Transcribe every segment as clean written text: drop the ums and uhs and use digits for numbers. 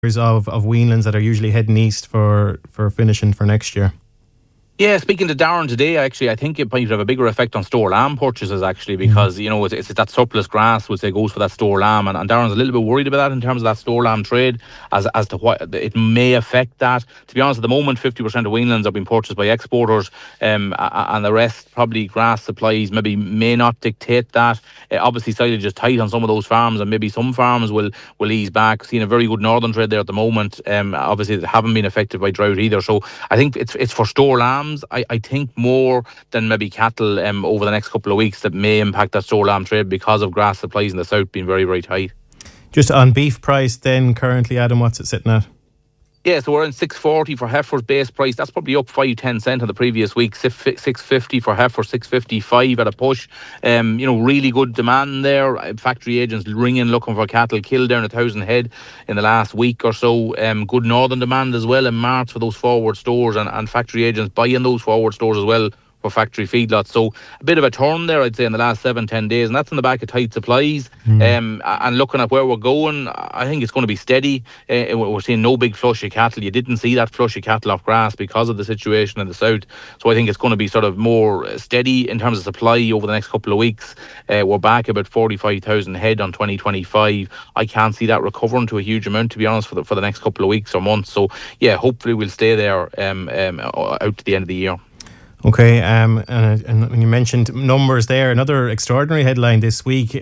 of weanlings that are usually heading east for finishing for next year? Yeah, speaking to Darren today, I think it might have a bigger effect on store lamb purchases, actually, because, it's that surplus grass, which say goes for that store lamb. And Darren's a little bit worried about that in terms of that store lamb trade, as to what it may affect that. To be honest, at the moment, 50% of weanlings are being purchased by exporters, and the rest, probably grass supplies, maybe may not dictate that. Obviously, silage is tight on some of those farms, and maybe some farms will ease back. Seeing a very good northern trade there at the moment. Obviously, they haven't been affected by drought either. So I think it's for store lambs. I think more than maybe cattle over the next couple of weeks that may impact that store lamb trade because of grass supplies in the south being very, very tight. Just on beef price then currently, Adam, what's it sitting at? Yeah, so we're in 640 for heifers base price. That's probably up 5-10 cent on the previous week. 650 for heifer, 655 at a push. Really good demand there. Factory agents ringing, looking for cattle. Killed down 1,000 head in the last week or so. Good northern demand as well in March for those forward stores, and factory agents buying those forward stores as well for factory feedlots. So a bit of a turn there, I'd say, in the last 7-10 days, and that's on the back of tight supplies. And looking at where we're going, I think it's going to be steady. We're seeing no big flush of cattle. You didn't see that flush of cattle off grass because of the situation in the south. So I think it's going to be sort of more steady in terms of supply over the next couple of weeks. We're back about 45,000 head on 2025. I can't see that recovering to a huge amount, to be honest, for the next couple of weeks or months. So yeah, hopefully we'll stay there out to the end of the year. Okay, and when you mentioned numbers there, another extraordinary headline this week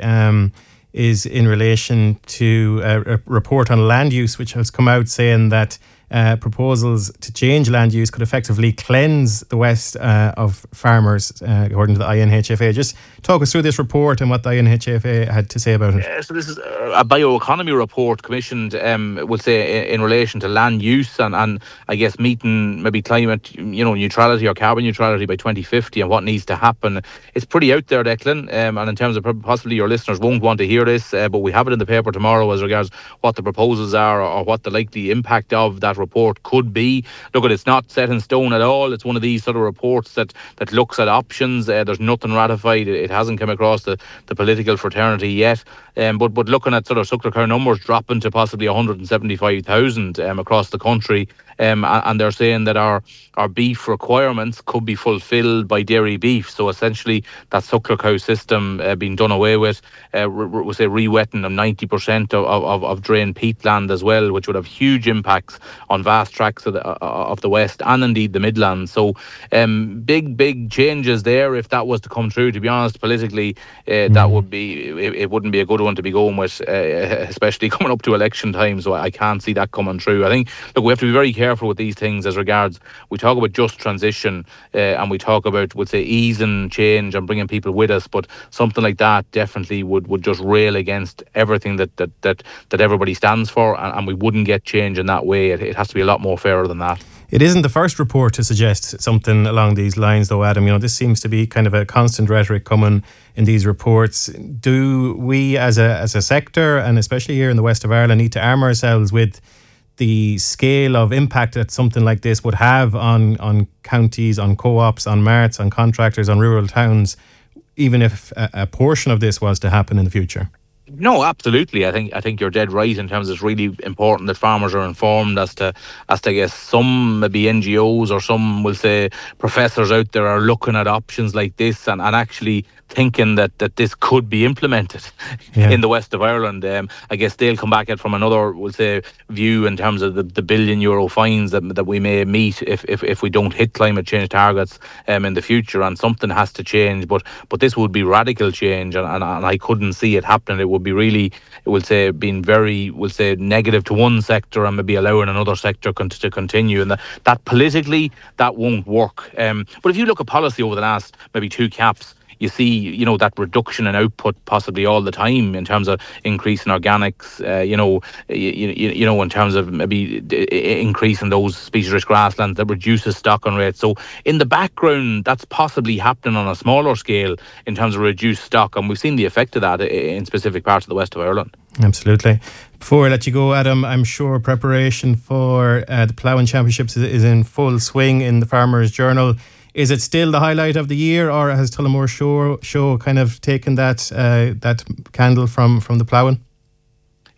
is in relation to a report on land use, which has come out saying that proposals to change land use could effectively cleanse the west of farmers, according to the INHFA. Just talk us through this report and what the INHFA had to say about it. So this is a bioeconomy report commissioned, we'll say, in relation to land use and I guess meeting maybe climate neutrality or carbon neutrality by 2050 and what needs to happen. It's pretty out there, Declan, and in terms of possibly your listeners won't want to hear this, but we have it in the paper tomorrow as regards what the proposals are or what the likely impact of that report could be. Look, it's not set in stone at all. It's one of these sort of reports that looks at options. There's nothing ratified. It hasn't come across the political fraternity yet. But looking at sort of suckler cow numbers dropping to possibly 175,000 across the country, and they're saying that our beef requirements could be fulfilled by dairy beef. So essentially, that suckler cow system being done away with, we'll say re-wetting of 90% of drained peatland as well, which would have huge impacts on vast tracts of the west and indeed the Midlands. So big changes there if that was to come true. To be honest, politically, that would be it wouldn't be a good one to be going with, especially coming up to election time. So I can't see that coming true. I think, look, we have to be very careful with these things as regards, we talk about just transition and we talk about, we'll say, easing change and bringing people with us, but something like that definitely would just rail against everything that everybody stands for, and we wouldn't get change in that way. It has to be a lot more fairer than that. It isn't the first report to suggest something along these lines, though, Adam. This seems to be kind of a constant rhetoric coming in these reports. Do we, as a sector, and especially here in the west of Ireland, need to arm ourselves with the scale of impact that something like this would have on counties, on co-ops, on marts, on contractors, on rural towns, even if a portion of this was to happen in the future? No, absolutely. I think you're dead right in terms of it's really important that farmers are informed as to I guess some maybe NGOs or some will say professors out there are looking at options like this and actually thinking that this could be implemented in the west of Ireland. I guess they'll come back at from another, we'll say, view in terms of the €1 billion fines that we may meet if we don't hit climate change targets in the future, and something has to change. But this would be radical change, and I couldn't see it happening. It would be really, we'll say, being very, we'll say, negative to one sector and maybe allowing another sector to continue. And that politically, that won't work. But if you look at policy over the last maybe two caps, you see, that reduction in output possibly all the time in terms of increasing organics, in terms of maybe increasing those species-rich grasslands that reduces stocking rates. So in the background, that's possibly happening on a smaller scale in terms of reduced stock, and we've seen the effect of that in specific parts of the west of Ireland. Absolutely. Before I let you go, Adam, I'm sure preparation for the Ploughing Championships is in full swing in the Farmers Journal. Is it still the highlight of the year, or has Tullamore show kind of taken that candle from the ploughing?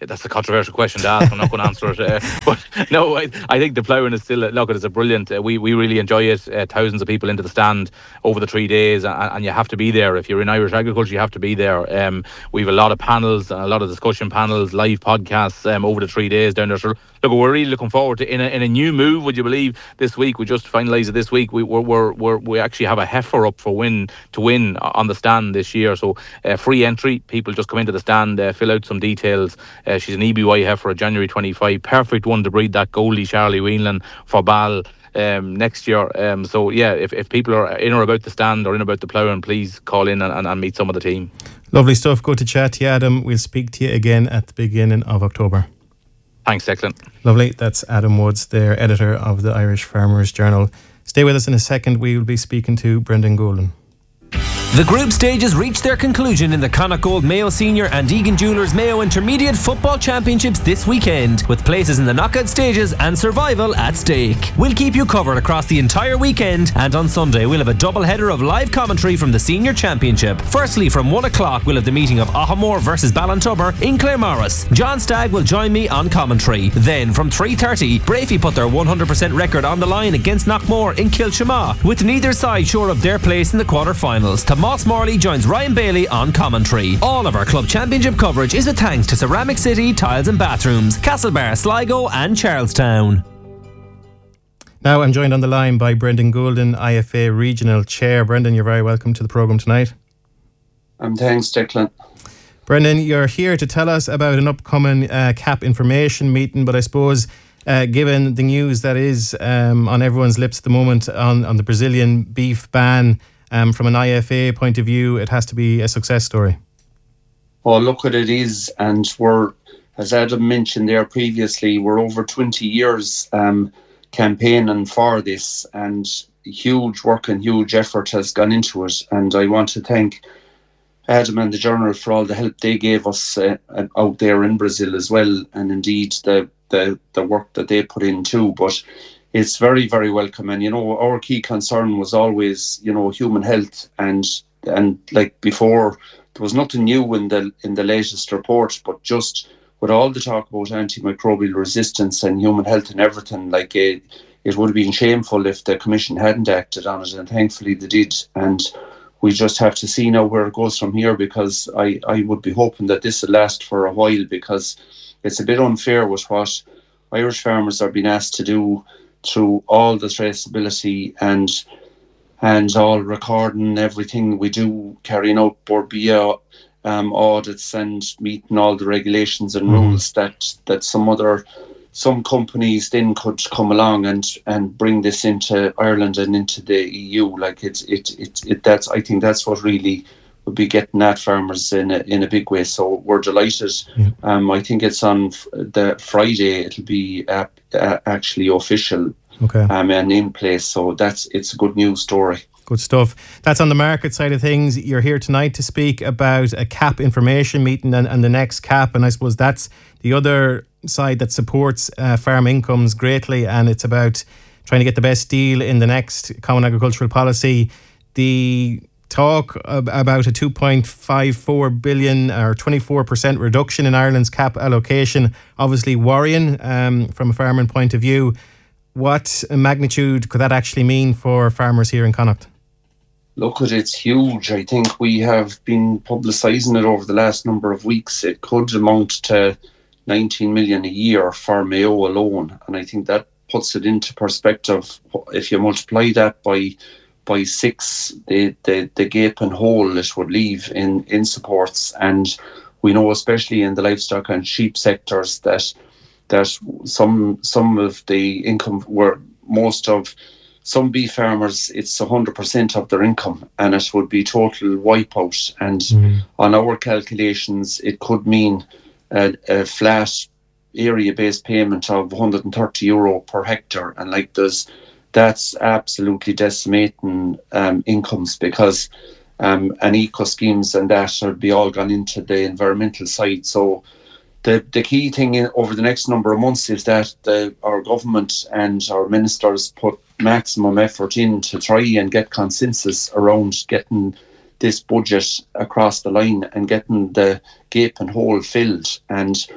That's a controversial question to ask. I'm not going to answer it. But no, I think the ploughing is still, look, it's a brilliant, we really enjoy it. Thousands of people into the stand over the 3 days, and you have to be there. If you're in Irish agriculture, you have to be there. We have a lot of panels, a lot of discussion panels, live podcasts over the 3 days down there. So look, we're really looking forward to, in a new move, would you believe, this week, we just finalised it this week, we actually have a heifer up to win on the stand this year. So free entry, people just come into the stand, fill out some details. She's an EBY heifer, January 25, perfect one to breed that Goldie Charlie Whelan for Ball next year. So yeah, if people are in or about the stand or in about the ploughing, please call in and meet some of the team. Lovely stuff. Good to chat to you, Adam. We'll speak to you again at the beginning of October. Thanks, Declan. Lovely. That's Adam Woods, their editor of the Irish Farmers Journal. Stay with us in a second. We will be speaking to Brendan Goulden. The group stages reached their conclusion in the Connacht Gold Mayo Senior and Egan Jewellers Mayo Intermediate Football Championships this weekend, with places in the knockout stages and survival at stake. We'll keep you covered across the entire weekend, and on Sunday we'll have a double header of live commentary from the Senior Championship. Firstly, from 1 o'clock we'll have the meeting of Ahamore versus Ballintubber in Claremorris. John Stagg will join me on commentary. Then from 3:30, Brafey put their 100% record on the line against Knockmore in Kilchama, with neither side sure of their place in the quarter-finals. Moss Morley joins Ryan Bailey on commentary. All of our club championship coverage is with thanks to Ceramic City Tiles and Bathrooms, Castlebar, Sligo and Charlestown. Now I'm joined on the line by Brendan Goulden, IFA Regional Chair. Brendan, you're very welcome to the programme tonight. Thanks, Declan. Brendan, you're here to tell us about an upcoming CAP information meeting, but I suppose given the news that is on everyone's lips at the moment on the Brazilian beef ban, from an IFA point of view, it has to be a success story. Well, look what it is, and we're, as Adam mentioned there previously, we're over 20 years campaigning for this, and huge work and huge effort has gone into it. And I want to thank Adam and the Journal for all the help they gave us out there in Brazil as well, and indeed the work that they put in too. But it's very, very welcome. And, our key concern was always, human health. And like before, there was nothing new in the latest report, but just with all the talk about antimicrobial resistance and human health and everything, like it would have been shameful if the Commission hadn't acted on it. And thankfully they did. And we just have to see now where it goes from here, because I would be hoping that this will last for a while, because it's a bit unfair with what Irish farmers are being asked to do through all the traceability and all recording everything we do, carrying out Board BIA audits and meeting all the regulations and rules that some companies then could come along and bring this into Ireland and into the EU. Like I think that's what really would be getting at farmers in a big way. So we're delighted. I think it's on the Friday. It'll be actually official, and in place. So it's a good news story. Good stuff. That's on the market side of things. You're here tonight to speak about a CAP information meeting and the next CAP, and I suppose that's the other side that supports farm incomes greatly, and it's about trying to get the best deal in the next Common Agricultural Policy. The talk about a 2.54 billion or 24% reduction in Ireland's CAP allocation, obviously worrying from a farming point of view. What magnitude could that actually mean for farmers here in Connacht? Look, it's huge. I think we have been publicising it over the last number of weeks. It could amount to 19 million a year for Mayo alone, and I think that puts it into perspective. If you multiply that by 6, the gaping hole it would leave in supports. And we know, especially in the livestock and sheep sectors, that some of the income were most of some beef farmers, it's 100% of their income, and it would be total wipeout. And on our calculations, it could mean a flat area-based payment of €130 per hectare, and that's absolutely decimating incomes, because and eco schemes and that would be all gone into the environmental side. So the key thing over the next number of months is that our government and our ministers put maximum effort in to try and get consensus around getting this budget across the line and getting the gaping hole filled. And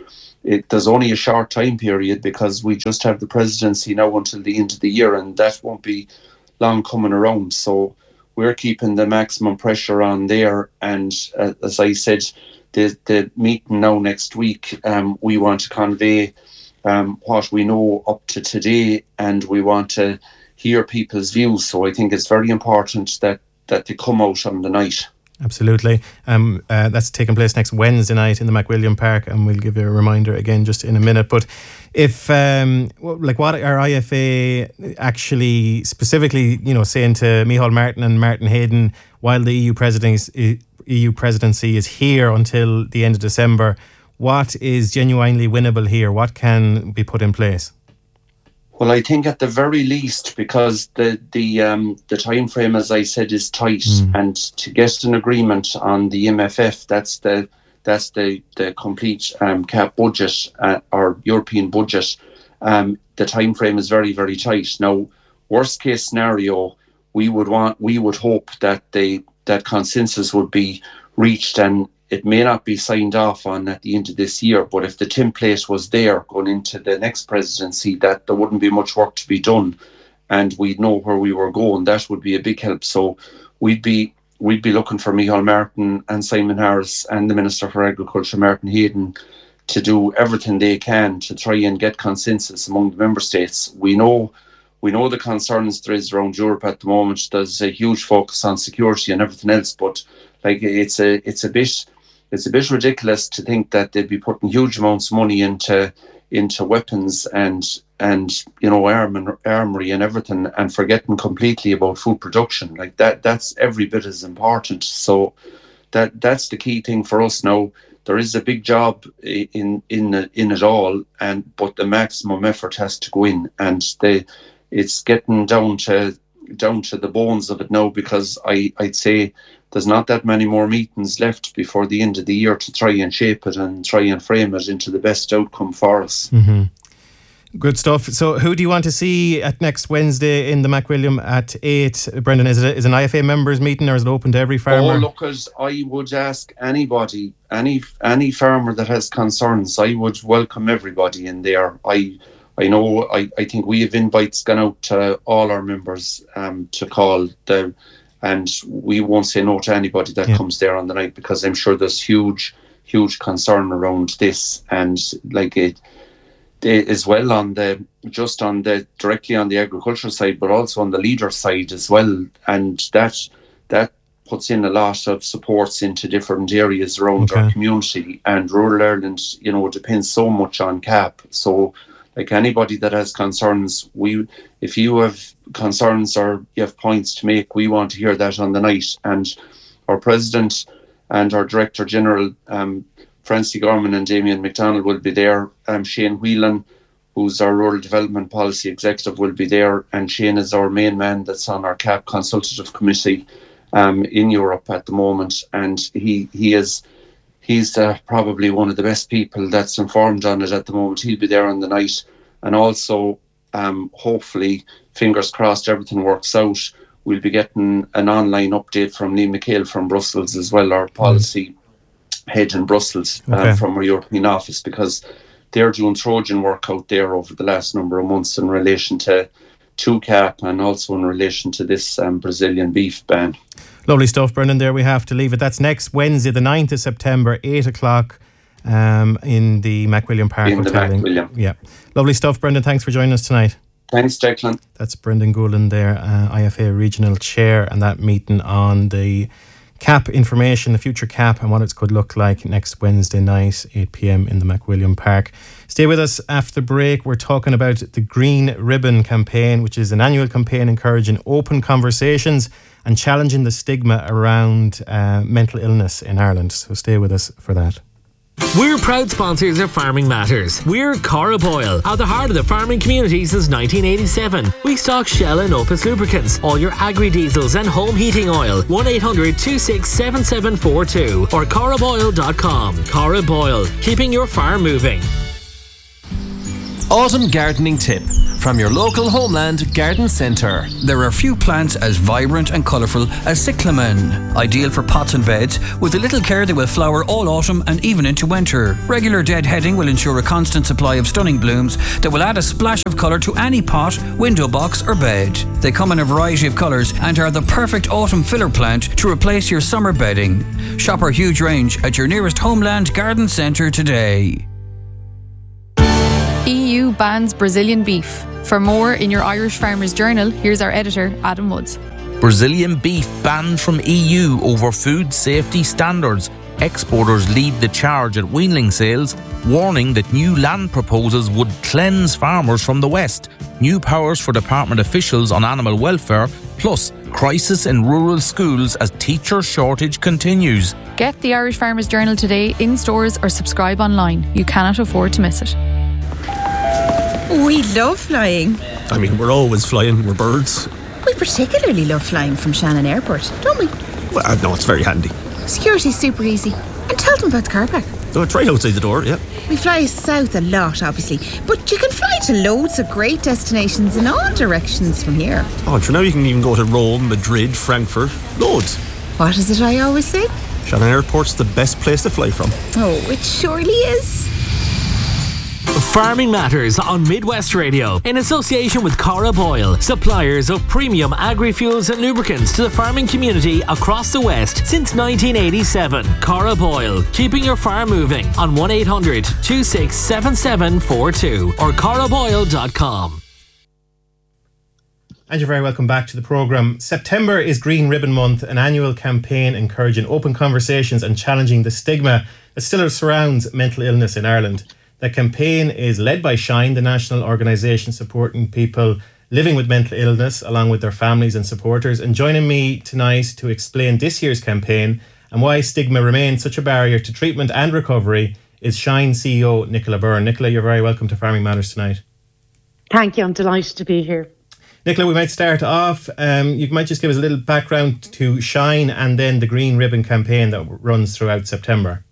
there's only a short time period because we just have the presidency now until the end of the year, and that won't be long coming around. So we're keeping the maximum pressure on there. And as I said, the meeting now next week, we want to convey what we know up to today, and we want to hear people's views. So I think it's very important that they come out on the night. Absolutely. That's taking place next Wednesday night in the McWilliam Park, and we'll give you a reminder again just in a minute. But if, what are IFA actually specifically, saying to Micheál Martin and Martin Hayden while the EU presidency is here until the end of December, what is genuinely winnable here? What can be put in place? Well, I think at the very least, because the time frame, as I said, is tight, and to get an agreement on the MFF, that's the complete CAP budget or European budget. The time frame is very, very tight. Now, worst case scenario, we would hope that that consensus would be reached, and it may not be signed off on at the end of this year, but if the template was there going into the next presidency, that there wouldn't be much work to be done, and we'd know where we were going. That would be a big help. So we'd be looking for Micheál Martin and Simon Harris and the Minister for Agriculture, Martin Hayden, to do everything they can to try and get consensus among the member states. We know the concerns there is around Europe at the moment. There's a huge focus on security and everything else, but it's a bit ridiculous to think that they'd be putting huge amounts of money into weapons and armory and everything, and forgetting completely about food production. That's every bit as important. So that's the key thing for us now. There is a big job in it all, but the maximum effort has to go in, and it's getting down to the bones of it now, because I'd say there's not that many more meetings left before the end of the year to try and shape it and try and frame it into the best outcome for us. Mm-hmm. Good stuff. So who do you want to see at next Wednesday in the McWilliam at 8? Brendan, is an IFA members meeting, or is it open to every farmer? Oh, look, I would ask anybody, any farmer that has concerns, I would welcome everybody in there. I think we have invites gone out to all our members to call and we won't say no to anybody that comes there on the night, because I'm sure there's huge concern around this, and it as well directly on the agricultural side, but also on the leader side as well, and that puts in a lot of supports into different areas around our community. And rural Ireland, depends so much on CAP. So anybody that has concerns, if you have concerns or you have points to make, we want to hear that on the night. And our President and our Director General, Francie Gorman and Damien McDonald, will be there. Shane Whelan, who's our Rural Development Policy Executive, will be there. And Shane is our main man that's on our CAP Consultative Committee in Europe at the moment. And he's probably one of the best people that's informed on it at the moment. He'll be there on the night. And also, hopefully, fingers crossed, everything works out, we'll be getting an online update from Liam McHale from Brussels as well, our policy head in Brussels from our European office, because they're doing Trojan work out there over the last number of months in relation to CAP and also in relation to this Brazilian beef ban. Lovely stuff, Brendan. There we have to leave it. That's next Wednesday, the 9th of September, 8 o'clock in the McWilliam Park. In the McWilliam. Yeah. Lovely stuff, Brendan. Thanks for joining us tonight. Thanks, Declan. That's Brendan Goolan there, IFA Regional Chair, and that meeting on the CAP information, the future CAP and what it could look like next Wednesday night, 8 p.m. in the McWilliam Park. Stay with us after the break. We're talking about the Green Ribbon campaign, which is an annual campaign encouraging open conversations and challenging the stigma around mental illness in Ireland. So stay with us for that. We're proud sponsors of Farming Matters. We're Corrib Oil, at the heart of the farming community since 1987. We stock Shell and Opus lubricants, all your agri-diesels and home heating oil. 1-800-267742 or corriboil.com. Corrib Oil, keeping your farm moving. Autumn gardening tip from your local Homeland Garden Centre. There are few plants as vibrant and colourful as cyclamen, ideal for pots and beds. With a little care they will flower all autumn and even into winter. Regular deadheading will ensure a constant supply of stunning blooms that will add a splash of colour to any pot, window box or bed. They come in a variety of colours and are the perfect autumn filler plant to replace your summer bedding. Shop our huge range at your nearest Homeland Garden Centre today. EU bans Brazilian beef. For more in your Irish Farmers Journal, here's our editor, Adam Woods. Brazilian beef banned from EU over food safety standards. Exporters lead the charge at weanling sales, warning that new land proposals would cleanse farmers from the West. New powers for department officials on animal welfare, plus crisis in rural schools as teacher shortage continues. Get the Irish Farmers Journal today in stores or subscribe online. You cannot afford to miss it. We love flying. I mean, we're always flying, we're birds. We particularly love flying from Shannon Airport, don't we? Well, no, it's very handy. Security's super easy. And tell them about the car park. So it's right outside the door, yeah. We fly south a lot, obviously, but you can fly to loads of great destinations in all directions from here. Oh, and for now you can even go to Rome, Madrid, Frankfurt, loads. What is it I always say? Shannon Airport's the best place to fly from. Oh, it surely is. Farming Matters on Midwest Radio in association with Cara Boyle, suppliers of premium agri-fuels and lubricants to the farming community across the West since 1987. Cara Boyle, keeping your farm moving on 1-800-267742 or caraboyle.com. And you're very welcome back to the programme. September is Green Ribbon Month, an annual campaign encouraging open conversations and challenging the stigma that still surrounds mental illness in Ireland. The campaign is led by Shine, the national organisation supporting people living with mental illness along with their families and supporters. And joining me tonight to explain this year's campaign and why stigma remains such a barrier to treatment and recovery is Shine CEO Nicola Byrne. Nicola, you're very welcome to Farming Matters tonight. Thank you, I'm delighted to be here. Nicola, we might start off. You might just give us a little background to Shine and then the Green Ribbon campaign that runs throughout September.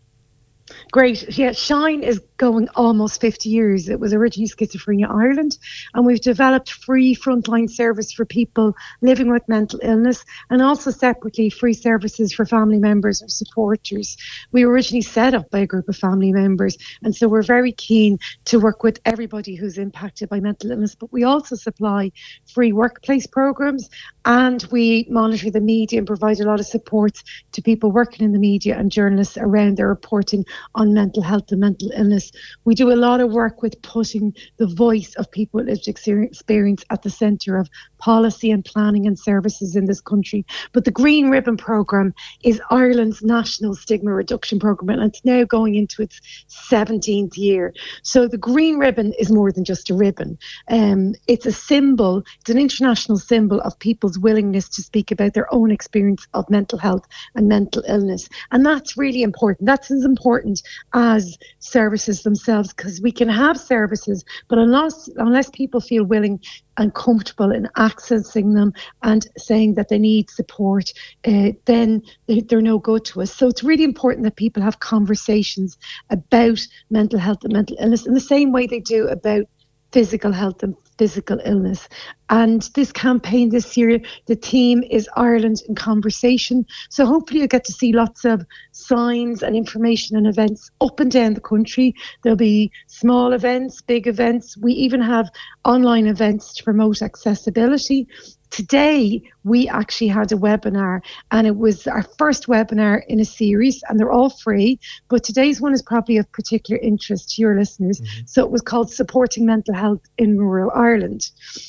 Great. Yeah, Shine is going almost 50 years. It was originally Schizophrenia Ireland, and we've developed free frontline service for people living with mental illness, and also separately free services for family members or supporters. We were originally set up by a group of family members, and so we're very keen to work with everybody who's impacted by mental illness, but we also supply free workplace programs, and we monitor the media and provide a lot of support to people working in the media and journalists around their reporting on mental health and mental illness. We do a lot of work with putting the voice of people with lived experience at the centre of policy and planning and services in this country. But the Green Ribbon programme is Ireland's national stigma reduction programme, and it's now going into its 17th year. So the Green Ribbon is more than just a ribbon. It's a symbol, it's an international symbol of people's willingness to speak about their own experience of mental health and mental illness. And that's really important. That's as important as services themselves, because we can have services, but unless people feel willing and comfortable in accessing them and saying that they need support, then they're no good to us. So it's really important that people have conversations about mental health and mental illness in the same way they do about physical health and physical illness. And this campaign this year, the theme is Ireland in Conversation. So hopefully you'll get to see lots of signs and information and events up and down the country. There'll be small events, big events. We even have online events to promote accessibility. Today, we actually had a webinar, and it was our first webinar in a series, and they're all free, but today's one is probably of particular interest to your listeners. Mm-hmm. So it was called Supporting Mental Health in Rural Ireland.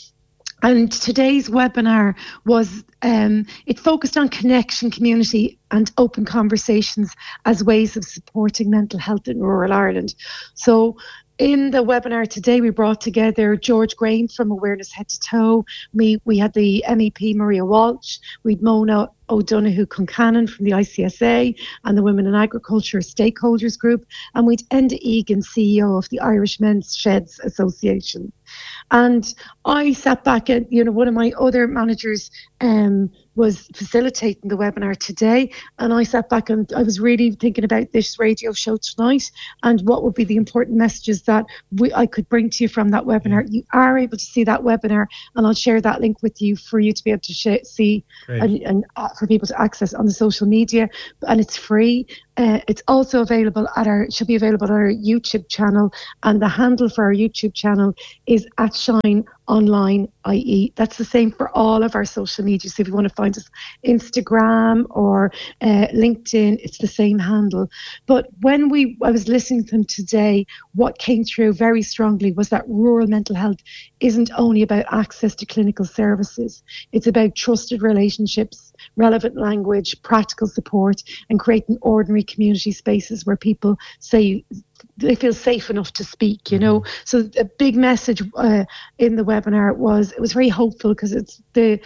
And today's webinar was, it focused on connection, community and open conversations as ways of supporting mental health in rural Ireland. So in the webinar today, we brought together George Graham from Awareness Head to Toe. We had the MEP Maria Walsh. We had Mona O'Donoghue Concannon from the ICSA and the Women in Agriculture Stakeholders Group. And we had Enda Egan, CEO of the Irish Men's Sheds Association. And I sat back at, one of my other managers was facilitating the webinar today. And I sat back and I was really thinking about this radio show tonight and what would be the important messages that I could bring to you from that webinar. You are able to see that webinar, and I'll share that link with you for you to be able to see and for people to access on the social media. And it's free. It's also available should be available on our YouTube channel, and the handle for our YouTube channel is @ShineOnline.ie. That's the same for all of our social media. So if you want to find us Instagram or LinkedIn, it's the same handle. But when I was listening to them today, what came through very strongly was that rural mental health isn't only about access to clinical services. It's about trusted relationships, relevant language, practical support, and creating ordinary community spaces where people say they feel safe enough to speak, So a big message in the webinar it was very hopeful, because it's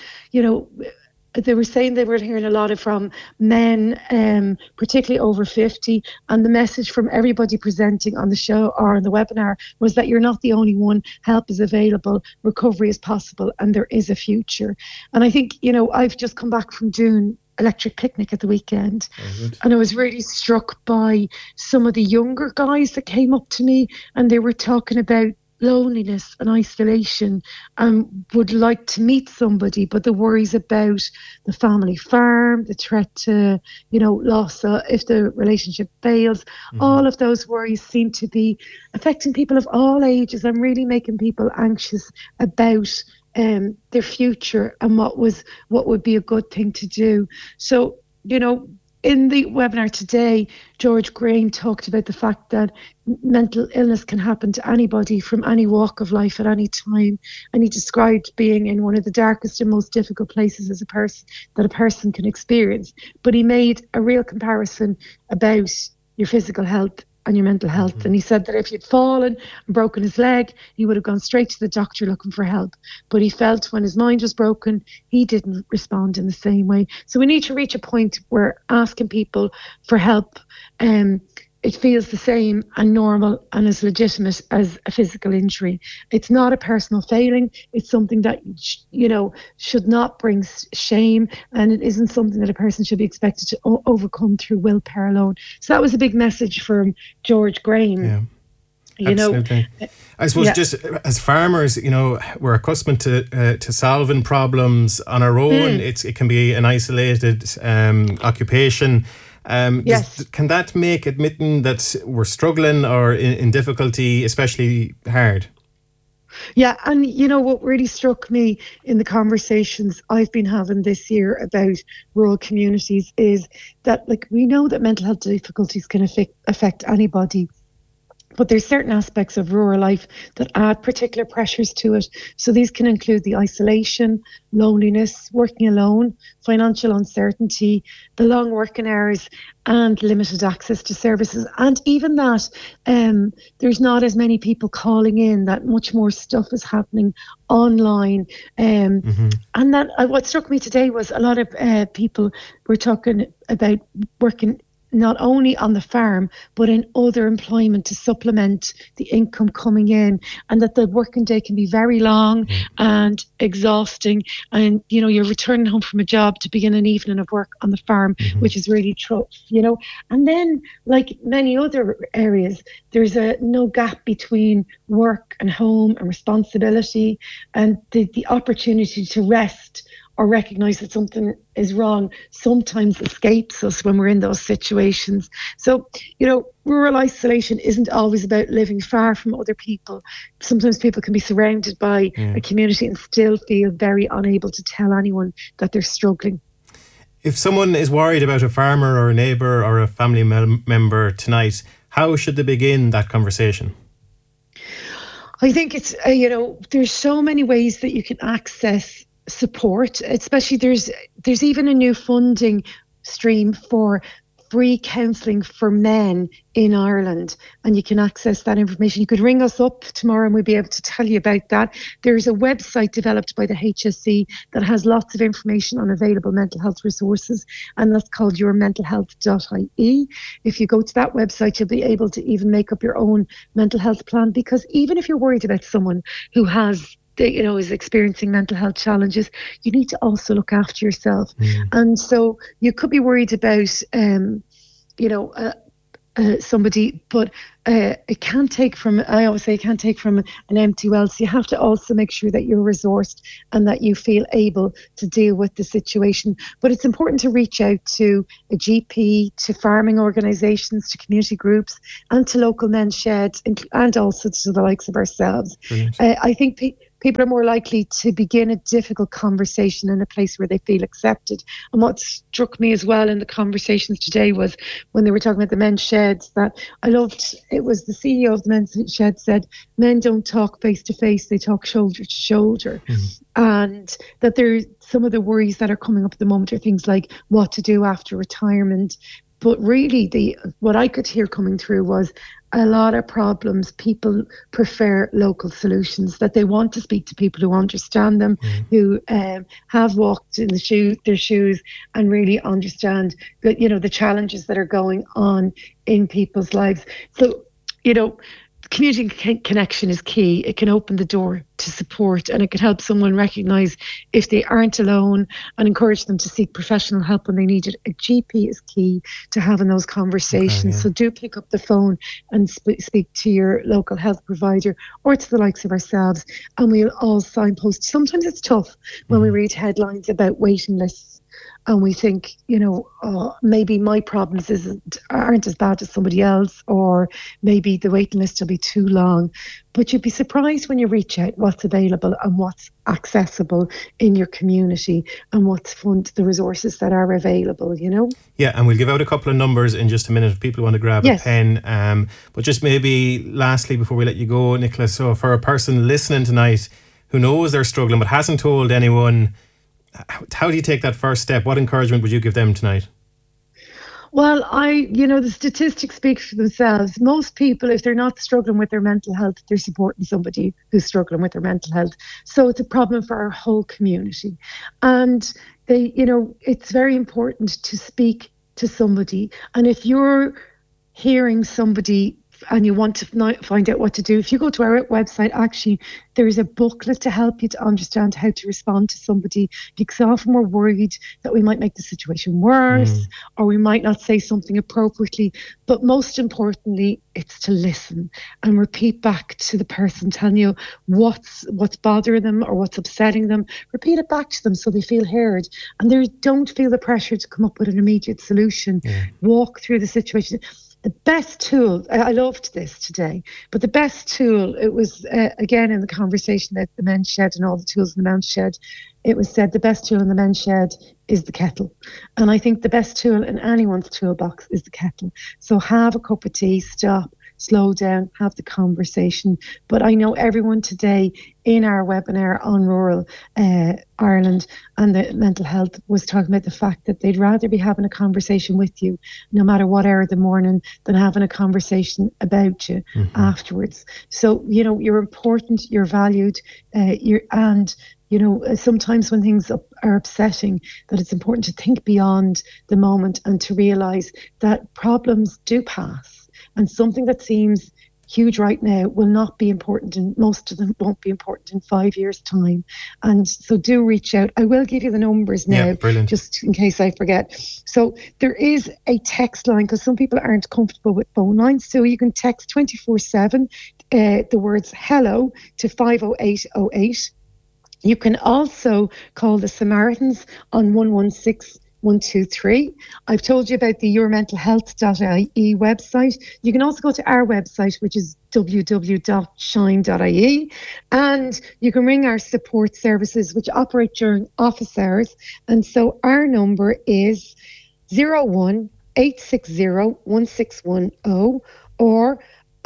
they were saying they were hearing a lot from men, particularly over 50, and the message from everybody presenting on the show or on the webinar was that you're not the only one. Help is available, recovery is possible, and there is a future. And I think, I've just come back from doing Electric Picnic at the weekend, and I was really struck by some of the younger guys that came up to me, and they were talking about loneliness and isolation and would like to meet somebody, but the worries about the family farm, the threat to, loss if the relationship fails, all of those worries seem to be affecting people of all ages and really making people anxious about their future and what would be a good thing to do. So, in the webinar today, George Graham talked about the fact that mental illness can happen to anybody from any walk of life at any time. And he described being in one of the darkest and most difficult places as a person can experience. But he made a real comparison about your physical health and your mental health. And he said that if he'd fallen and broken his leg, he would have gone straight to the doctor looking for help. But he felt when his mind was broken, he didn't respond in the same way. So we need to reach a point where asking people for help, it feels the same and normal and as legitimate as a physical injury. It's not a personal failing. It's something that, should not bring shame, and it isn't something that a person should be expected to overcome through willpower alone. So that was a big message from George Graham. Yeah. Absolutely. I suppose just as farmers, we're accustomed to solving problems on our own. It can be an isolated occupation. Can that make admitting that we're struggling or in difficulty especially hard? Yeah, and what really struck me in the conversations I've been having this year about rural communities is that, we know that mental health difficulties can affect anybody. But there's certain aspects of rural life that add particular pressures to it. So these can include the isolation, loneliness, working alone, financial uncertainty, the long working hours, and limited access to services. And even that, there's not as many people calling in, that much more stuff is happening online. And that what struck me today was a lot of people were talking about working not only on the farm, but in other employment to supplement the income coming in, and that the working day can be very long and exhausting. And, you're returning home from a job to begin an evening of work on the farm, which is really tough, And then, like many other areas, there's no gap between work and home and responsibility, and the opportunity to rest or recognise that something is wrong sometimes escapes us when we're in those situations. So, rural isolation isn't always about living far from other people. Sometimes people can be surrounded by a community and still feel very unable to tell anyone that they're struggling. If someone is worried about a farmer or a neighbour or a family member tonight, how should they begin that conversation? I think it's, there's so many ways that you can access support, especially there's even a new funding stream for free counselling for men in Ireland, and you can access that information. You could ring us up tomorrow and we'll be able to tell you about that. There's a website developed by the HSE that has lots of information on available mental health resources, and that's called yourmentalhealth.ie. If you go to that website, you'll be able to even make up your own mental health plan, because even if you're worried about someone who is experiencing mental health challenges, you need to also look after yourself. And so you could be worried about, somebody, but it can't take from, I always say, it can't take from an empty well. So you have to also make sure that you're resourced and that you feel able to deal with the situation. But it's important to reach out to a GP, to farming organisations, to community groups, and to local men's sheds, and also to the likes of ourselves. I think people are more likely to begin a difficult conversation in a place where they feel accepted. And what struck me as well in the conversations today was when they were talking about the men's sheds, that I loved, it was the CEO of the men's shed said, men don't talk face to face, they talk shoulder to shoulder. And that there's some of the worries that are coming up at the moment are things like what to do after retirement. But really, what I could hear coming through was a lot of problems. People prefer local solutions, that they want to speak to people who understand them, who have walked in their shoes and really understand the challenges that are going on in people's lives. So, community connection is key. It can open the door to support, and it can help someone recognise if they aren't alone and encourage them to seek professional help when they need it. A GP is key to having those conversations. So do pick up the phone and speak to your local health provider or to the likes of ourselves, and we'll all signpost. Sometimes it's tough when we read headlines about waiting lists and we think, maybe my problems aren't as bad as somebody else, or maybe the waiting list will be too long. But you'd be surprised when you reach out what's available and what's accessible in your community and what's the resources that are available, Yeah, and we'll give out a couple of numbers in just a minute if people want to grab a pen. But just maybe lastly, before we let you go, Nicola, so for a person listening tonight who knows they're struggling but hasn't told anyone, how do you take that first step? What encouragement would you give them tonight? Well, the statistics speak for themselves. Most people, if they're not struggling with their mental health, they're supporting somebody who's struggling with their mental health. So it's a problem for our whole community. And it's very important to speak to somebody. And if you're hearing somebody and you want to find out what to do, if you go to our website, actually, there's a booklet to help you to understand how to respond to somebody, because often we're worried that we might make the situation worse or we might not say something appropriately. But most importantly, it's to listen and repeat back to the person telling you what's bothering them or what's upsetting them. Repeat it back to them so they feel heard, and they don't feel the pressure to come up with an immediate solution. Walk through the situation. The best tool, I loved this today, but the best tool, it was, again, in the conversation at the men's shed and all the tools in the men's shed, it was said the best tool in the men's shed is the kettle. And I think the best tool in anyone's toolbox is the kettle. So have a cup of tea, stop, slow down, have the conversation. But I know everyone today in our webinar on rural Ireland and the mental health was talking about the fact that they'd rather be having a conversation with you no matter what hour of the morning than having a conversation about you afterwards. So, you're important, you're valued, sometimes when things are upsetting, that it's important to think beyond the moment and to realise that problems do pass. And something that seems huge right now will not be important, and most of them won't be important in 5 years' time. And so do reach out. I will give you the numbers now, just in case I forget. So there is a text line, because some people aren't comfortable with phone lines. So you can text 24/7 the words hello to 50808. You can also call the Samaritans on 116-123. I've told you about the yourmentalhealth.ie website. You can also go to our website, which is www.shine.ie, and you can ring our support services, which operate during office hours. And so our number is 01-860-1610 or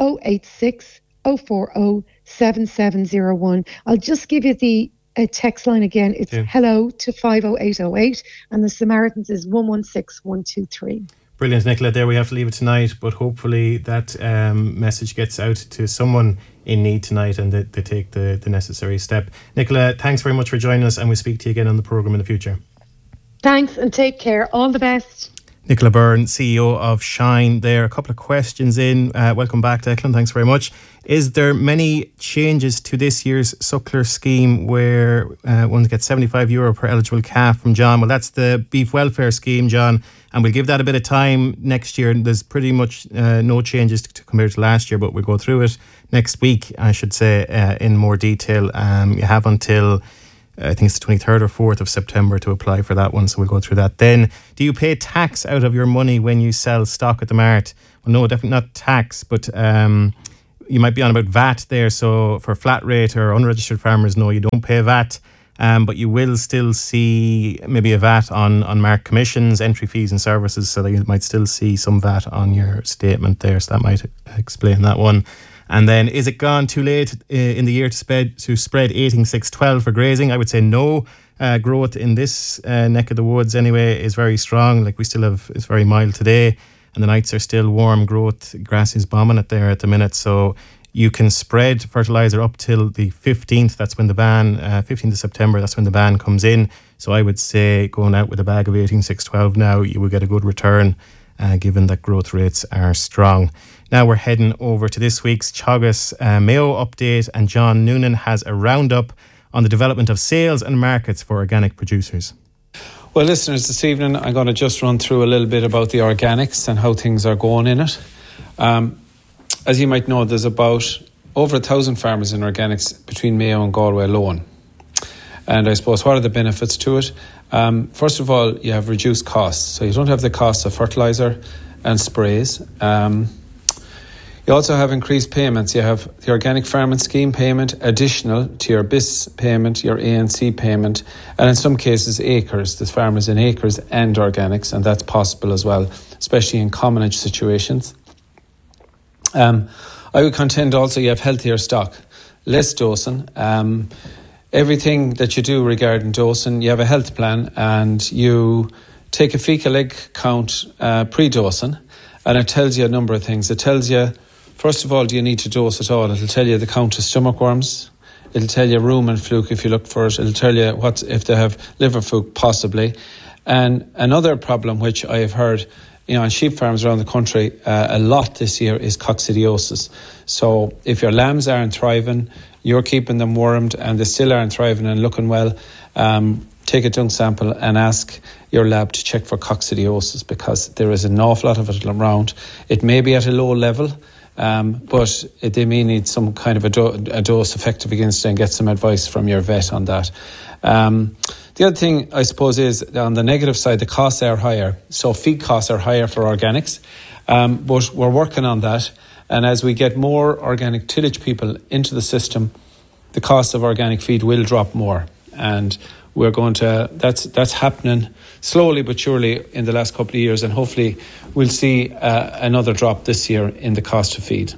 086-040-7701. I'll just give you the text line again. It's hello to 50808, and the Samaritans is 116-123. Brilliant, Nicola. There we have to leave it tonight, but hopefully that message gets out to someone in need tonight and they take the necessary step. Nicola, thanks very much for joining us, and we'll speak to you again on the programme in the future. Thanks and take care. All the best. Nicola Byrne, CEO of Shine there. A couple of questions in. Welcome back, Declan. Thanks very much. Is there many changes to this year's Suckler scheme where one gets €75 per eligible calf from John? Well, that's the beef welfare scheme, John, and we'll give that a bit of time next year. There's pretty much no changes compared to last year, but we'll go through it next week, I should say, in more detail. You have until I think it's the 23rd or 4th of September to apply for that one, so we'll go through that then. Do you pay tax out of your money when you sell stock at the mart? Well, no, definitely not tax, but you might be on about VAT there. So for flat rate or unregistered farmers, no, you don't pay VAT, but you will still see maybe a VAT on marked commissions, entry fees and services, so that you might still see some VAT on your statement there, so that might explain that one. And then, is it gone too late in the year to spread 18-6-12 for grazing? I would say no. Growth in this neck of the woods anyway is very strong. Like we still have, it's very mild today and the nights are still warm. Growth, grass is bombing it there at the minute. So you can spread fertiliser up till the 15th. That's when the ban, 15th of September, that's when the ban comes in. So I would say going out with a bag of 18-6-12 now, you will get a good return given that growth rates are strong. Now we're heading over to this week's Teagasc Mayo update, and John Noonan has a roundup on the development of sales and markets for organic producers. Well, listeners, this evening I'm going to just run through a little bit about the organics and how things are going in it. As you might know, there's about over 1,000 farmers in organics between Mayo and Galway alone. And I suppose what are the benefits to it? First of all, you have reduced costs. So you don't have the costs of fertiliser and sprays. You also have increased payments. You have the Organic Farming Scheme payment additional to your BIS payment, your ANC payment, and in some cases acres. There's farmers in acres and organics, and that's possible as well, especially in commonage situations. I would contend also you have healthier stock, less dosing. Everything that you do regarding dosing, you have a health plan and you take a fecal egg count pre-dosing, and it tells you a number of things. It tells you, first of all, do you need to dose at all? It'll tell you the count of stomach worms. It'll tell you rumen fluke if you look for it. It'll tell you what if they have liver fluke, possibly. And another problem which I have heard, on sheep farms around the country a lot this year is coccidiosis. So if your lambs aren't thriving, you're keeping them wormed and they still aren't thriving and looking well, take a dung sample and ask your lab to check for coccidiosis, because there is an awful lot of it around. It may be at a low level, but they may need some kind of a dose effective against it, and get some advice from your vet on that. The other thing, I suppose, is on the negative side, the costs are higher. So feed costs are higher for organics, but we're working on that. And as we get more organic tillage people into the system, the cost of organic feed will drop more. And we're going to, that's happening slowly but surely in the last couple of years, and hopefully we'll see another drop this year in the cost of feed.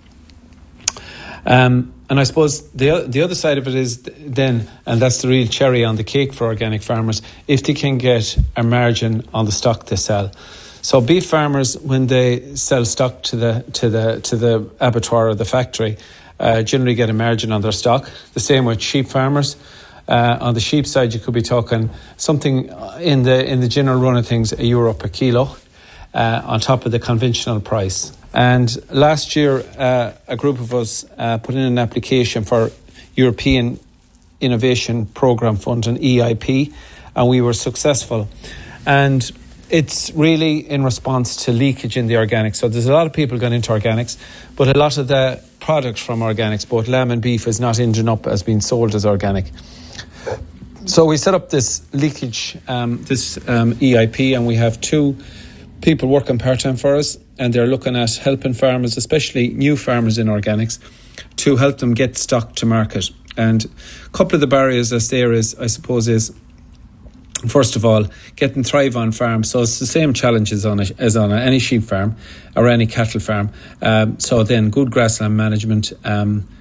And I suppose the other side of it is then, and that's the real cherry on the cake for organic farmers, if they can get a margin on the stock they sell. So beef farmers, when they sell stock to the abattoir or the factory, generally get a margin on their stock. The same with sheep farmers. On the sheep side, you could be talking something in the general run of things, €1 per kilo, on top of the conventional price. And last year, a group of us put in an application for European Innovation Programme Fund, an EIP, and we were successful. And it's really in response to leakage in the organics. So there's a lot of people going into organics, but a lot of the products from organics, both lamb and beef, is not ending up as being sold as organic. So we set up this leakage, EIP, and we have 2 people working part-time for us, and they're looking at helping farmers, especially new farmers in organics, to help them get stock to market. And a couple of the barriers that's there is, I suppose, is first of all, getting thrive on farm. So it's the same challenges as on any sheep farm or any cattle farm. So then good grassland management,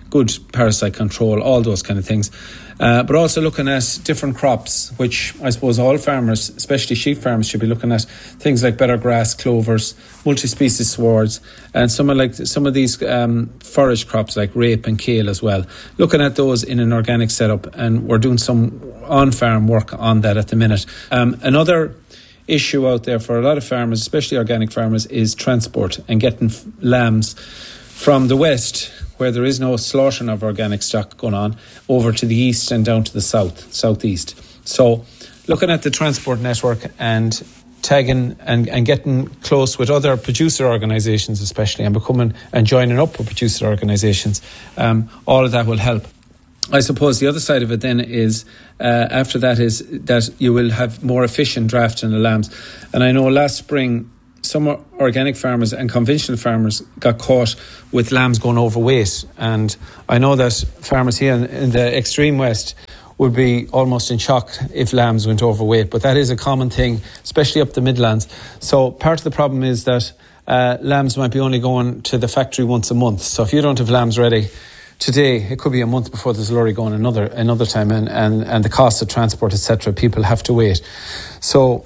good parasite control, all those kind of things. But also looking at different crops, which I suppose all farmers, especially sheep farmers, should be looking at things like better grass, clovers, multi-species swards, and some of these forage crops like rape and kale as well. Looking at those in an organic setup, and we're doing some on-farm work on that at the minute. Another issue out there for a lot of farmers, especially organic farmers, is transport and getting lambs from the west, where there is no slaughtering of organic stock going on, over to the east and down to the southeast. So looking at the transport network and tagging and getting close with other producer organisations especially, and joining up with producer organisations, all of that will help. I suppose the other side of it then is, after that, is that you will have more efficient drafting of lambs. And I know last spring some organic farmers and conventional farmers got caught with lambs going overweight, and I know that farmers here in the extreme west would be almost in shock if lambs went overweight, but that is a common thing, especially up the Midlands. So part of the problem is that lambs might be only going to the factory once a month. So if you don't have lambs ready today, it could be a month before there's a lorry going another time, and the cost of transport, etc., people have to wait. So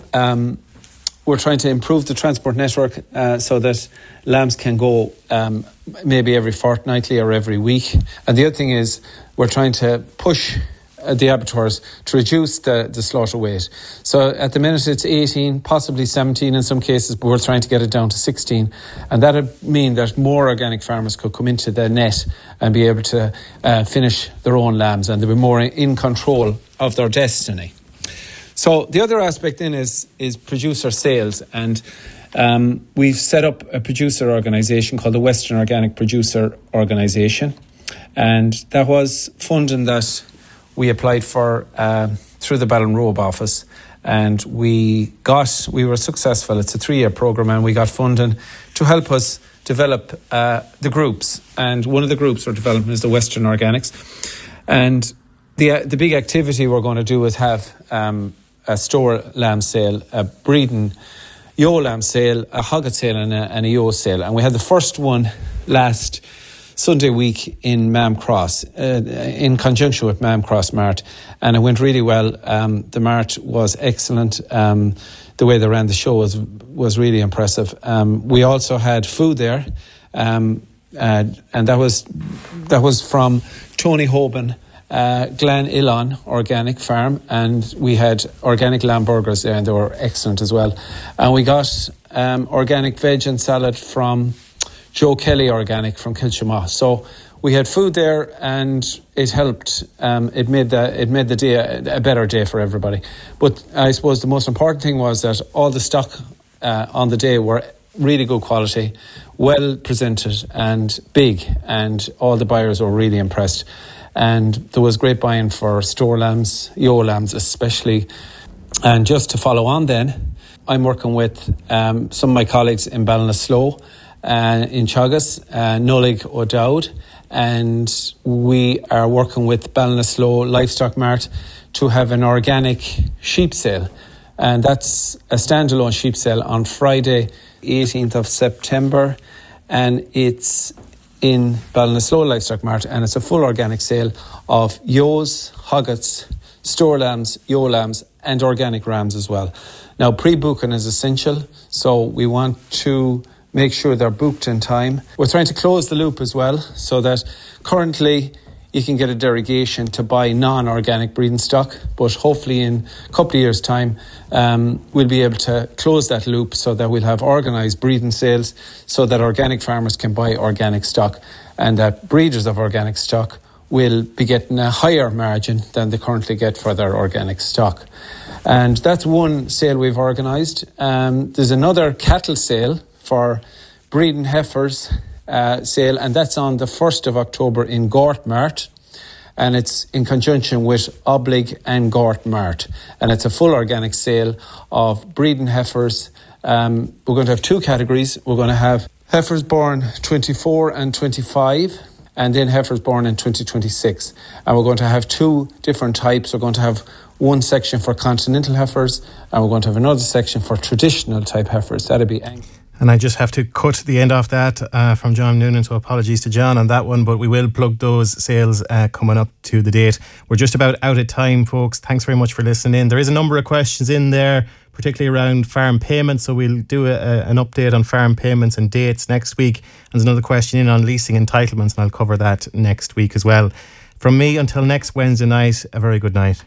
we're trying to improve the transport network so that lambs can go maybe every fortnightly or every week. And the other thing is we're trying to push the abattoirs to reduce the slaughter weight. So at the minute it's 18, possibly 17 in some cases, but we're trying to get it down to 16. And that would mean that more organic farmers could come into the net and be able to finish their own lambs, and they'll be more in control of their destiny. So the other aspect then is producer sales, and we've set up a producer organisation called the Western Organic Producer Organisation, and that was funding that we applied for through the Ballinrobe office, and we were successful. It's a 3-year programme, and we got funding to help us develop the groups, and one of the groups we're developing is the Western Organics. And the big activity we're going to do is have a store lamb sale, a breeding ewe lamb sale, a hogget sale and a ewe sale. And we had the first one last Sunday week in Mam Cross, in conjunction with Mam Cross Mart, and it went really well. The Mart was excellent. The way they ran the show was really impressive. We also had food there, and that was from Tony Hoban, Glen Ilon Organic Farm, and we had organic lamb burgers there, and they were excellent as well. And we got organic veg and salad from Joe Kelly Organic from Kilchamaugh. So we had food there, and it helped. It made the day a better day for everybody. But I suppose the most important thing was that all the stock on the day were really good quality, well presented and big, and all the buyers were really impressed. And there was great buying for store lambs, ewe lambs especially. And just to follow on then, I'm working with some of my colleagues in Ballinasloe, in Teagasc, Nollaig O'Dowd, and we are working with Ballinasloe Livestock Mart to have an organic sheep sale. And that's a standalone sheep sale on Friday, 18th of September, and it's in Ballinasloe Livestock Mart, and it's a full organic sale of ewes, hoggets, store lambs, ewe lambs, and organic rams as well. Now, pre-booking is essential, so we want to make sure they're booked in time. We're trying to close the loop as well, so that currently you can get a derogation to buy non-organic breeding stock, but hopefully in a couple of years' time we'll be able to close that loop so that we'll have organised breeding sales so that organic farmers can buy organic stock, and that breeders of organic stock will be getting a higher margin than they currently get for their organic stock. And that's one sale we've organised. There's another cattle sale for breeding heifers sale, and that's on the 1st of October in Gort Mart, and it's in conjunction with Oblig and Gort Mart, and it's a full organic sale of breeding heifers. We're going to have 2 categories. We're going to have heifers born 24 and 25, and then heifers born in 2026, and we're going to have 2 different types. We're going to have one section for continental heifers, and we're going to have another section for traditional type heifers. That'll be And I just have to cut the end off that from John Noonan, so apologies to John on that one, but we will plug those sales coming up to the date. We're just about out of time, folks. Thanks very much for listening in. There is a number of questions in there, particularly around farm payments, so we'll do an update on farm payments and dates next week. And there's another question in on leasing entitlements, and I'll cover that next week as well. From me, until next Wednesday night, a very good night.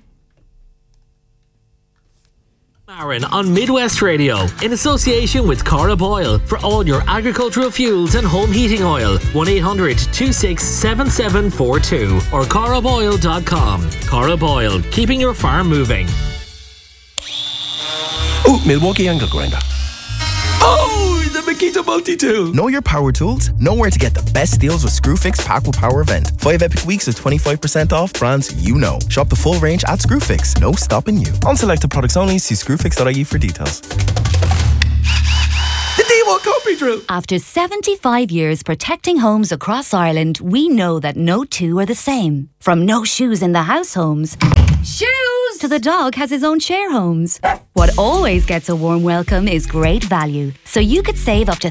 Aaron on Midwest Radio, in association with Cara Boyle, for all your agricultural fuels and home heating oil. 1-800-267742 or caraboyle.com. Cara Boyle, keeping your farm moving. Oh, Milwaukee angle grinder. Oh, the Makita multi-tool. Know your power tools? Know where to get the best deals with Screwfix Pack with Power event. 5 epic weeks with 25% off brands you know. Shop the full range at Screwfix. No stopping you. On selected products only. See screwfix.ie for details. The D1 Copy Drill. After 75 years protecting homes across Ireland, we know that no two are the same. From no shoes in the house homes, shoes, to the dog has his own share homes. What always gets a warm welcome is great value. So you could save up to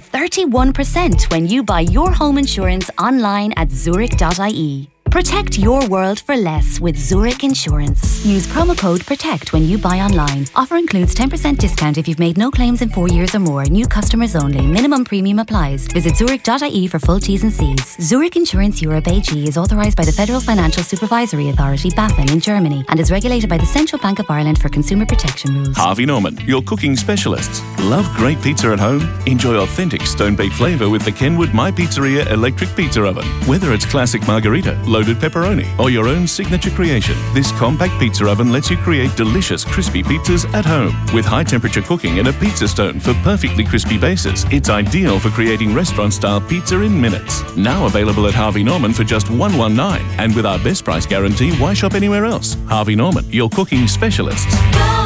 31% when you buy your home insurance online at zurich.ie. Protect your world for less with Zurich Insurance. Use promo code PROTECT when you buy online. Offer includes 10% discount if you've made no claims in 4 years or more. New customers only. Minimum premium applies. Visit zurich.ie for full T's and C's. Zurich Insurance Europe AG is authorised by the Federal Financial Supervisory Authority, BaFin, in Germany, and is regulated by the Central Bank of Ireland for consumer protection rules. Harvey Norman, your cooking specialists. Love great pizza at home? Enjoy authentic stone-baked flavour with the Kenwood My Pizzeria electric pizza oven. Whether it's classic margarita, loaded pepperoni, or your own signature creation, this compact pizza oven lets you create delicious crispy pizzas at home. With high temperature cooking and a pizza stone for perfectly crispy bases, it's ideal for creating restaurant-style pizza in minutes. Now available at Harvey Norman for just $119, and with our best price guarantee, why shop anywhere else? Harvey Norman, your cooking specialists.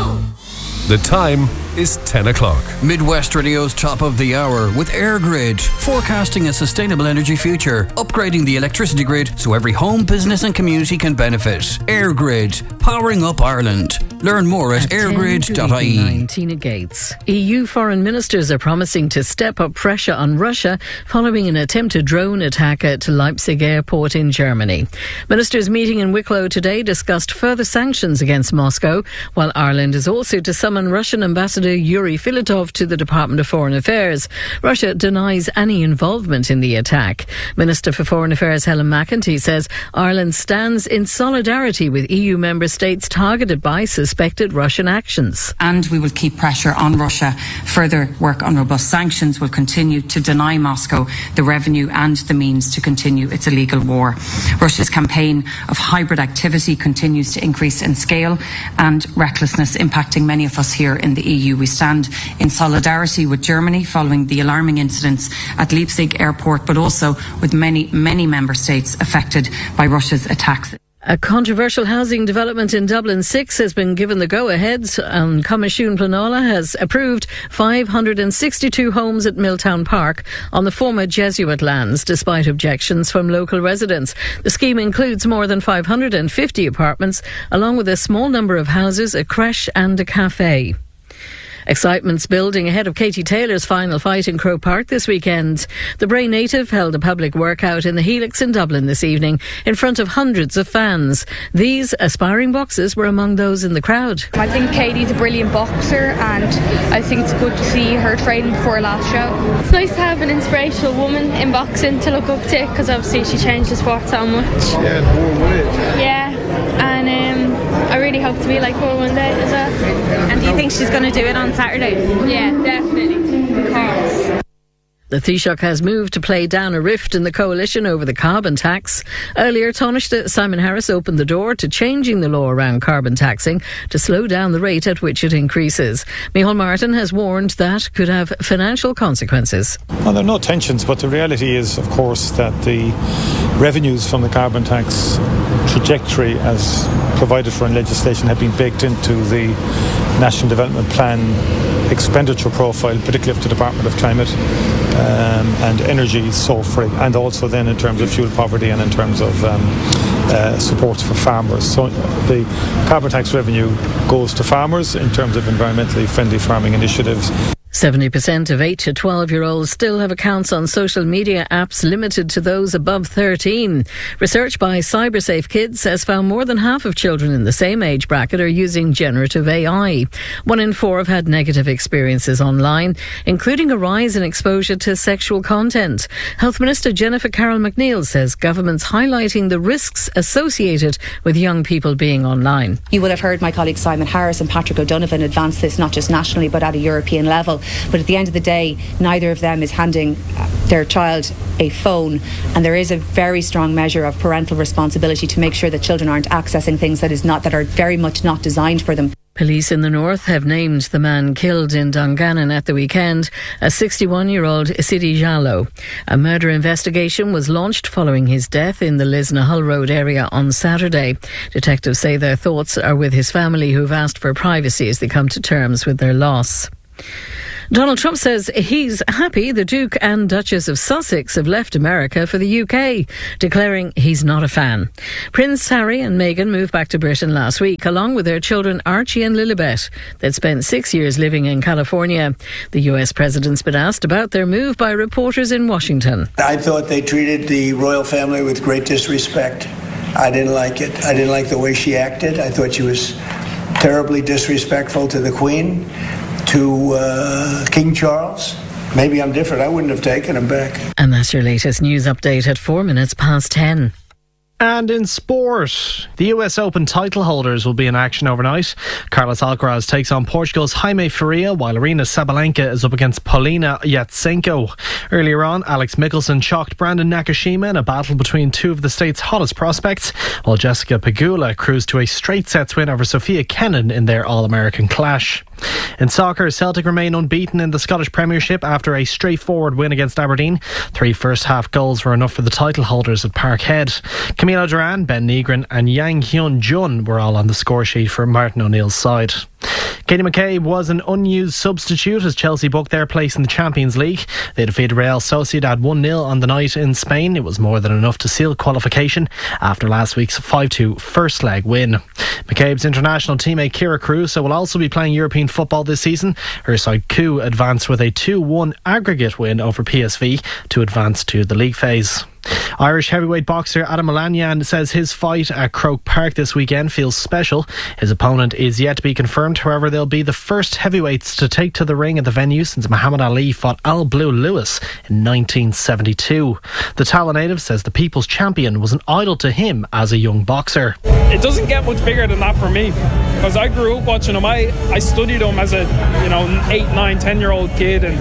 The time is 10 o'clock. Midwest Radio's top of the hour with EirGrid, forecasting a sustainable energy future, upgrading the electricity grid so every home, business and community can benefit. EirGrid, powering up Ireland. Learn more at eirgrid.ie. Tina Gates. EU foreign ministers are promising to step up pressure on Russia following an attempted drone attack at Leipzig airport in Germany. Ministers meeting in Wicklow today discussed further sanctions against Moscow, while Ireland is also to summon Russian Ambassador Yuri Filatov to the Department of Foreign Affairs. Russia denies any involvement in the attack. Minister for Foreign Affairs Helen McEntee says Ireland stands in solidarity with EU member states targeted by suspected Russian actions. And we will keep pressure on Russia. Further work on robust sanctions will continue to deny Moscow the revenue and the means to continue its illegal war. Russia's campaign of hybrid activity continues to increase in scale and recklessness impacting many of us here in the EU. We stand in solidarity with Germany following the alarming incidents at Leipzig airport, but also with many member states affected by Russia's attacks. A controversial housing development in Dublin 6 has been given the go-ahead, and Comisiún Pleanála has approved 562 homes at Milltown Park on the former Jesuit lands, despite objections from local residents. The scheme includes more than 550 apartments, along with a small number of houses, a creche and a cafe. Excitement's building ahead of Katie Taylor's final fight in Croke Park this weekend. The Bray native held a public workout in the Helix in Dublin this evening in front of hundreds of fans. These aspiring boxers were among those in the crowd. I think Katie's a brilliant boxer, and I think it's good to see her training before her last show. It's nice to have an inspirational woman in boxing to look up to, because obviously she changed the sport so much. Yeah, and I really hope to be like her one day as well. And do you think she's going to do it on Saturday? Yeah, definitely. Because the Taoiseach has moved to play down a rift in the coalition over the carbon tax. Earlier, Taoiseach Simon Harris opened the door to changing the law around carbon taxing to slow down the rate at which it increases. Micheál Martin has warned that could have financial consequences. Well, there are no tensions, but the reality is, of course, that the revenues from the carbon tax trajectory as provided for in legislation have been baked into the National Development Plan expenditure profile, particularly of the Department of Climate and Energy, and also then in terms of fuel poverty and in terms of support for farmers. So the carbon tax revenue goes to farmers in terms of environmentally friendly farming initiatives. 70% of 8 to 12-year-olds still have accounts on social media apps limited to those above 13. Research by CyberSafe Kids has found more than half of children in the same age bracket are using generative AI. 1 in 4 have had negative experiences online, including a rise in exposure to sexual content. Health Minister Jennifer Carroll McNeil says government's highlighting the risks associated with young people being online. You will have heard my colleagues Simon Harris and Patrick O'Donovan advance this not just nationally but at a European level. But at the end of the day, neither of them is handing their child a phone, and there is a very strong measure of parental responsibility to make sure that children aren't accessing things that are very much not designed for them. Police in the north have named the man killed in Dungannon at the weekend as 61-year-old Sidi Jallo. A murder investigation was launched following his death in the Lisna-Hull Road area on Saturday. Detectives say their thoughts are with his family, who've asked for privacy as they come to terms with their loss. Donald Trump says he's happy the Duke and Duchess of Sussex have left America for the UK, declaring he's not a fan. Prince Harry and Meghan moved back to Britain last week, along with their children Archie and Lilibet. They'd spent 6 years living in California. The US president's been asked about their move by reporters in Washington. I thought they treated the royal family with great disrespect. I didn't like it. I didn't like the way she acted. I thought she was terribly disrespectful to the Queen, to King Charles. Maybe I'm different. I wouldn't have taken him back. And that's your latest news update at 4 minutes past 10. And in sport, the US Open title holders will be in action overnight. Carlos Alcaraz takes on Portugal's Jaime Faria, while Aryna Sabalenka is up against Paulina Yatsenko. Earlier on, Alex Mickelson chalked Brandon Nakashima in a battle between two of the state's hottest prospects, while Jessica Pegula cruised to a straight sets win over Sophia Kenin in their All-American clash. In soccer, Celtic remain unbeaten in the Scottish Premiership after a straightforward win against Aberdeen. 3 first-half goals were enough for the title holders at Parkhead. Camilo Duran, Ben Nigren and Yang Hyun Jun were all on the score sheet for Martin O'Neill's side. Katie McCabe was an unused substitute as Chelsea booked their place in the Champions League. They defeated Real Sociedad 1-0 on the night in Spain. It was more than enough to seal qualification after last week's 5-2 first leg win. McCabe's international teammate Kira Caruso will also be playing European football this season. Her side Coup advanced with a 2-1 aggregate win over PSV to advance to the league phase. Irish heavyweight boxer Adam Malagnan says his fight at Croke Park this weekend feels special. His opponent is yet to be confirmed. However, they'll be the first heavyweights to take to the ring at the venue since Muhammad Ali fought Al Blue Lewis in 1972. The Tala native says the people's champion was an idol to him as a young boxer. It doesn't get much bigger than that for me, because I grew up watching him. I studied him as a 8, 9, 10-year-old kid, and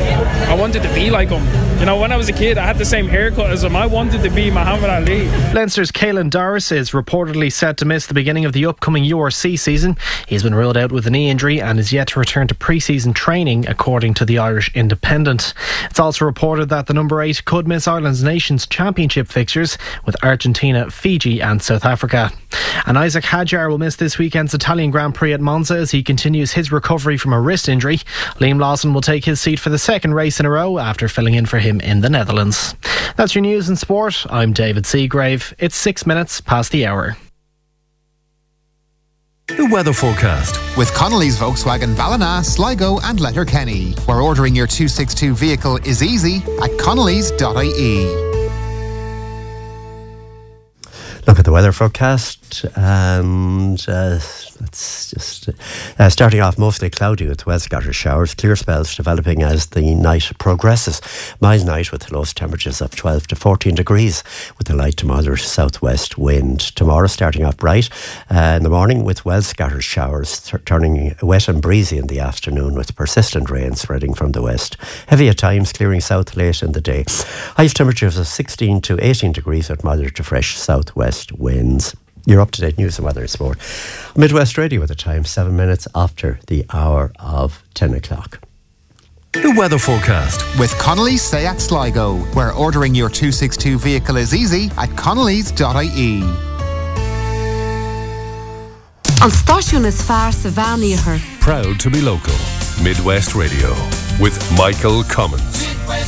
I wanted to be like him. When I was a kid, I had the same haircut as him. I wanted to be Muhammad Ali. Leinster's Caelan Doris is reportedly set to miss the beginning of the upcoming URC season. He's been ruled out with a knee injury and is yet to return to pre-season training, according to the Irish Independent. It's also reported that the number 8 could miss Ireland's Nations Championship fixtures with Argentina, Fiji and South Africa. And Isaac Hadjar will miss this weekend's Italian Grand Prix at Monza as he continues his recovery from a wrist injury. Liam Lawson will take his seat for the second race in a row after filling in for him in the Netherlands. That's your news and sport. I'm David Seagrave. It's 6 minutes past the hour. The weather forecast with Connolly's Volkswagen Ballina, Sligo and Letterkenny, where ordering your 262 vehicle is easy at connolly's.ie. Look at the weather forecast, and it's just starting off mostly cloudy with well scattered showers, clear spells developing as the night progresses. Mild night with lowest temperatures of 12 to 14 degrees with a light to moderate southwest wind. Tomorrow starting off bright in the morning with well scattered showers, turning wet and breezy in the afternoon with persistent rain spreading from the west. Heavy at times, clearing south late in the day. Highest temperatures of 16 to 18 degrees with moderate to fresh southwest winds. Your up-to-date news and weather and sport. Midwest Radio at the time, 7 minutes after the hour of 10 o'clock. The weather forecast with Connolly's Seat Sligo, where ordering your 262 vehicle is easy at connolly's.ie. An stáisiún is fearr sa bhean iarthar. Proud to be local. Midwest Radio with Michael Cummins.